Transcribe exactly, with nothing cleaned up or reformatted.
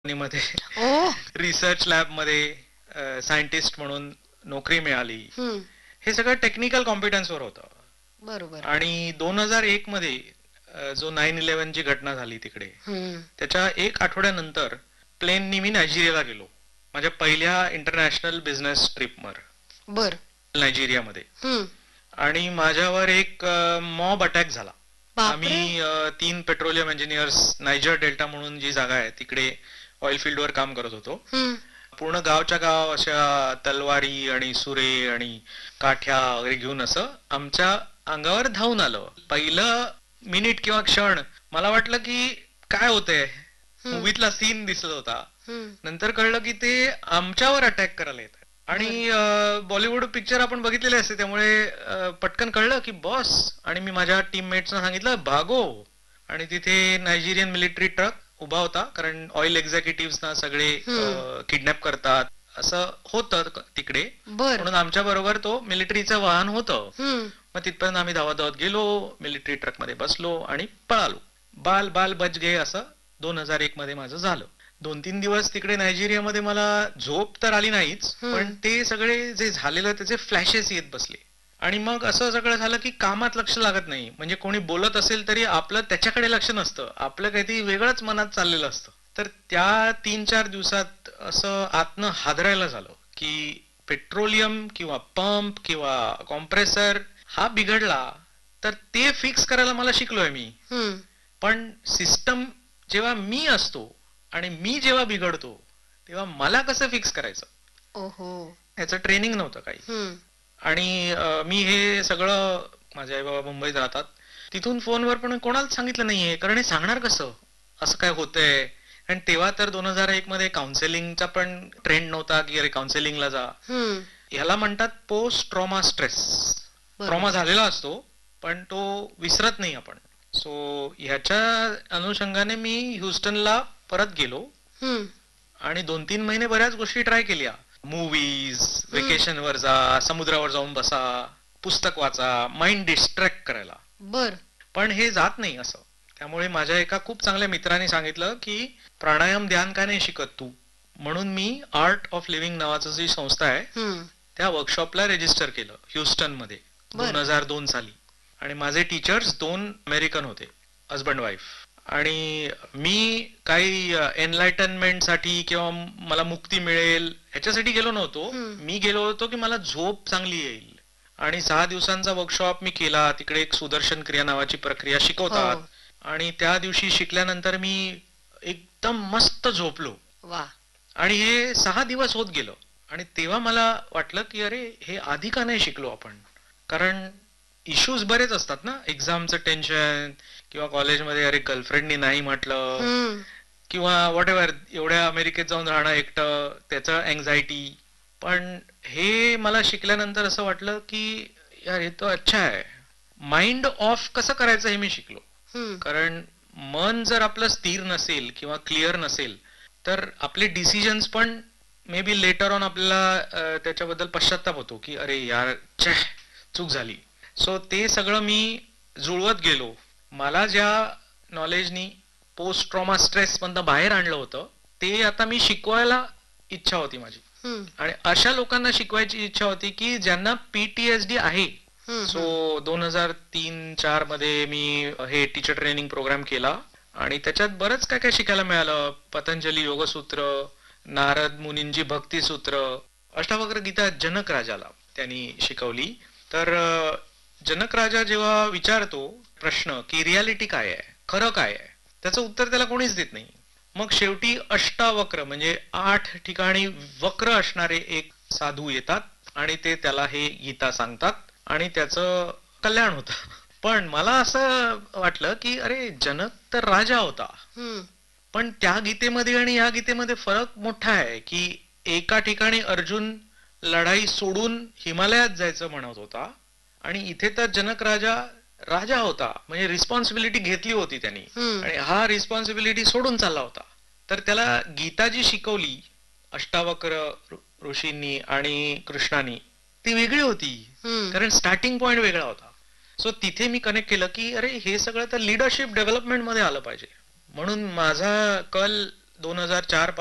मध्ये ओ research lab मध्ये scientist म्हणून नोकरी मिळाली. हम्म, हे सगळं टेक्निकल कॉम्पिटन्सवर होतं. बरोबर. आणि दोन हजार एक मध्ये अ, जो नाईन इलेव्हन ची घटना झाली तिकडे, हम्म, त्याच्या एक आठवड्यानंतर प्लेननी मी नायजेरियाला गेलो माझ्या पहिल्या इंटरनॅशनल बिझनेस ट्रिपवर बर. नायजेरियामध्ये. हम्म, आणि माझ्यावर एक मॉब अटॅक झाला. बापरे. आम्ही अ, तीन पेट्रोलियम इंजिनियर्स नायजर डेल्टा म्हणून जी जागा आहे तिकडे ऑइल फील्डवर काम करत होतो. हम्म, पूर्ण गावच्या गाव अशा तलवारी आणि सुरे आणि काठ्या वगैरे घेऊन असं आमच्या अंगावर धावून आलं. पहिलं मिनिट किंवा क्षण मला वाटलं की काय होतंय, हम्म, मूवीतला सीन दिसत होता. हम्म, नंतर कळलं की ते आमच्यावर अटॅक करायला येत. बर. आणि बॉलिवूड पिक्चर आपण बघितलेले असते त्यामुळे अ, पटकन कळलं की बॉस. आणि मी माझ्या टीममेट्सना सांगितलं भागो. आणि तिथे नायजेरियन मिलिटरी ट्रक उभा होता, कारण ऑइल एक्झिक्युटिव्हना सगळे हम्म, किडनॅप करतात असं होतं क- तिकडे. बर. म्हणून आमच्या बरोबर तो मिलिटरीचं वाहन होतं. हम्म, मग तिथपर्यंत आम्ही धावत धावत गेलो, मिलिटरी ट्रक मध्ये बसलो आणि पळालो. बाल बाल बच गे असं दोन हजार एक मध्ये माझं झालं. दोन तीन दिवस तिकडे नायजेरियामध्ये मला झोप तर आली नाहीच, हम्म, पण ते सगळे जे झालेलं त्याचे फ्लॅशेस येत बसले. आणि मग असं सगळं झालं की कामात लक्ष लागत नाही. म्हणजे कोणी बोलत असेल तरी आपलं त्याच्याकडे लक्ष नसतं, आपलं काहीतरी वेगळंच मनात चाललेलं असतं. तर त्या तीन चार दिवसात असं आतनं हादरायला झालं की पेट्रोलियम किंवा पंप किंवा कॉम्प्रेसर हा बिघडला तर ते फिक्स करायला मला शिकलोय मी. हम्म, पण सिस्टम जेव्हा मी असतो आणि मी जेव्हा बिघडतो तेव्हा मला कसं फिक्स करायचं ओहो. याचं ट्रेनिंग नव्हतं काही. हम्म, आणि अ, मी हे सगळं, माझे आई बाबा मुंबईत राहतात, तिथून फोनवर पण कोणालाच सांगितलं नाहीये, कारण हे सांगणार कसं असं काय होतंय. आणि तेव्हा तर दोन हजार एक मध्ये काउन्सिलिंगचा पण ट्रेंड नव्हता की अरे काउन्सिलिंगला जा. हम्म, ह्याला म्हणतात पोस्ट ट्रॉमा स्ट्रेस. ट्रॉमा बरोबर. झालेला असतो पण तो विसरत नाही आपण. सो ह्याच्या अनुषंगाने मी ह्युस्टनला परत गेलो हम्म, आणि दोन तीन महिने बऱ्याच गोष्टी ट्राय केल्या. मूवीज, हम्म, वेकेशनवर जा, समुद्रावर जाऊन बसा, पुस्तक वाचा, माइंड डिस्ट्रॅक्ट करायला. बर. पण हे जात नाही असं. त्यामुळे माझ्या एका खूप चांगल्या मित्राने सांगितलं की प्राणायाम ध्यान का नाही शिकत तू. म्हणून मी आर्ट ऑफ लिव्हिंग नावाचं जी संस्था आहे हम्म, त्या वर्कशॉपला रजिस्टर केलं ह्युस्टन मध्ये दोन बर. हजार दोन साली. आणि माझे टीचर्स दोन अमेरिकन होते, हजबंड वाईफ. आणि मी काही एनलायटनमेंट साठी किंवा मला मुक्ती मिळेल ह्याच्यासाठी गेलो नव्हतो. हम्म, मी गेलो होतो की मला झोप चांगली येईल. आणि सहा दिवसांचा वर्कशॉप मी केला तिकडे. एक सुदर्शन क्रिया नावाची प्रक्रिया हो. शिकवतात. आणि त्या दिवशी शिकल्यानंतर मी एकदम मस्त झोपलो. वा. आणि हे सहा दिवस होत गेलं. आणि तेव्हा मला वाटलं की अरे हे आधी का नाही शिकलो आपण. कारण इश्यूज बरेच असतात ना, एक्झामचं टेन्शन किंवा कॉलेजमध्ये अरे गर्लफ्रेंडनी नाही म्हटलं हम्म, किंवा व्हॉट एव्हर, एवढ्या अमेरिकेत जाऊन राहणं एकटं त्याचं अँझायटी. पण हे मला शिकल्यानंतर असं वाटलं की यार हे तो अच्छा आहे. माइंड ऑफ कसं करायचं हे मी शिकलो. हम्म, कारण मन जर आपलं स्थिर नसेल किंवा क्लिअर नसेल तर आपले डिसिजन्स पण मे बी लेटर ऑन आपल्याला अ, त्याच्याबद्दल पश्चाताप होतो की अरे यार छे चूक झाली. सो ते सगळं मी जुळवत गेलो. मला ज्या नॉलेजनी पोस्ट ट्रॉमा स्ट्रेस मधनं बाहेर आणलं होतं ते आता मी शिकवायला इच्छा होती माझी. हम्म, आणि अशा लोकांना शिकवायची इच्छा होती की ज्यांना पीटीएसडी आहे. हम्म, सो हम्म, दोन हजार तीन चार मध्ये मी हे टीचर ट्रेनिंग प्रोग्राम केला आणि त्याच्यात बरंच काय काय शिकायला मिळालं. पतंजली योगसूत्र, नारद मुनींची भक्ती सूत्र, अष्टावक्र गीता जनक राजाला त्यांनी शिकवली. तर अ, जनक राजा जेव्हा विचारतो प्रश्न की रियालिटी काय आहे, खरं काय आहे, त्याचं उत्तर त्याला कोणीच देत नाही. मग शेवटी अष्टावक्र म्हणजे आठ ठिकाणी वक्र असणारे एक साधू येतात आणि ते त्याला हे गीता सांगतात आणि त्याचं कल्याण होतं. पण मला असं वाटलं की अरे जनक तर राजा होता, हम्म, पण त्या गीतेमध्ये आणि या गीतेमध्ये फरक मोठा आहे की एका ठिकाणी अर्जुन लढाई सोडून हिमालयात जायचं म्हणत होता आणि इथे तर जनक राजा राजा होता, म्हणजे रिस्पॉन्सिबिलिटी घेतली होती त्यांनी हम्म, आणि हा रिस्पॉन्सिबिलिटी सोडून चालला होता. तर त्याला गीता जी शिकवली अष्टावक्र ऋषींनी आणि कृष्णानी ती वेगळी होती, हम्म, कारण स्टार्टिंग पॉइंट वेगळा होता. सो तिथे मी कनेक्ट केलं की अरे हे सगळं तर लिडरशिप डेव्हलपमेंट मध्ये आलं पाहिजे. म्हणून माझा कल दोन हजार चार